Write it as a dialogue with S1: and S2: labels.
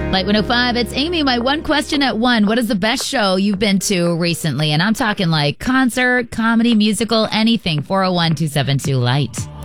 S1: Light 105, it's Amy. My one question at one. What is the best show you've been to recently? And I'm talking like concert, comedy, musical, anything. 401-272-LIGHT.